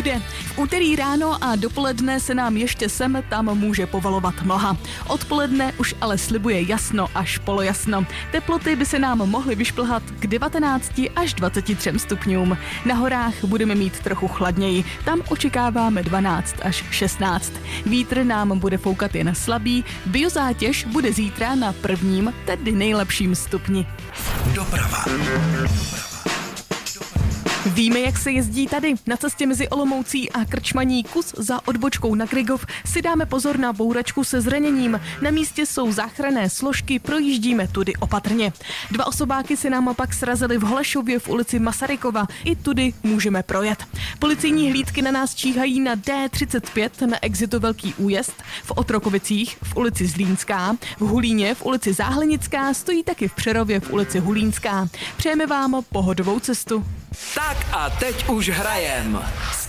bude. V úterý ráno a dopoledne se nám ještě sem tam může povalovat mlha. Odpoledne už ale slibuje jasno až polojasno. Teploty by se nám mohly vyšplhat k 19 až 23 stupňům. Na horách budeme mít trochu chladněji. Tam očekáváme 12 až 16. Vítr nám bude foukat jen slabý. Biozátěž bude zítra na prvním, tedy nejlepším stupni. Doprava. Víme, jak se jezdí tady. Na cestě mezi Olomoucí a Krčmaní kus za odbočkou na Grigov si dáme pozor na bouračku se zraněním. Na místě jsou záchranné složky, projíždíme tudy opatrně. 2 osobáky se nám pak srazily v Holešově v ulici Masarykova. I tudy můžeme projet. Policejní hlídky na nás číhají na D35 na exitu Velký Újezd, v Otrokovicích v ulici Zlínská, v Hulíně v ulici Záhlenická, stojí taky v Přerově v ulici Hulínská. Přejeme vám pohodovou cestu. Tak a teď už hrajem.